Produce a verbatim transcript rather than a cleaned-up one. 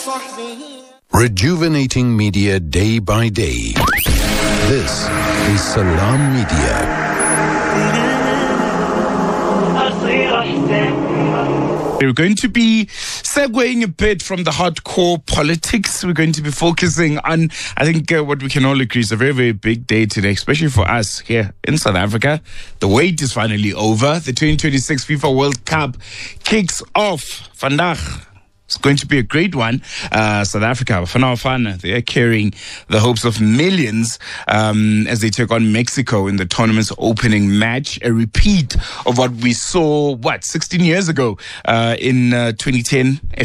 Rejuvenating media day by day. This is Salam Media. We're going to be segueing a bit from the hardcore politics. We're going to be focusing on, I think, uh, what we can all agree is a very, very big day today, especially for us here in South Africa. The wait is finally over. The twenty twenty-six FIFA World Cup kicks off. Vandag. It's going to be a great one. Uh, South Africa, Bafana Bafana, they are carrying the hopes of millions um, as they take on Mexico in the tournament's opening match. A repeat of what we saw, what, sixteen years ago uh, in uh, twenty ten.